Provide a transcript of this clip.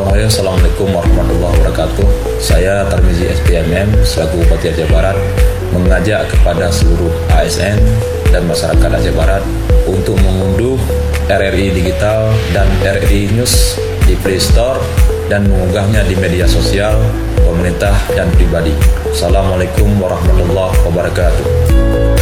Bismillahirrahmanirrahim. Assalamualaikum warahmatullahi wabarakatuh. Saya Tarmizi SPMM selaku Bupati Aceh Barat mengajak kepada seluruh ASN dan masyarakat Aceh Barat untuk mengunduh RRI Digital dan RRI News di Play Store dan mengunggahnya di media sosial pemerintah dan pribadi. Assalamualaikum warahmatullahi wabarakatuh.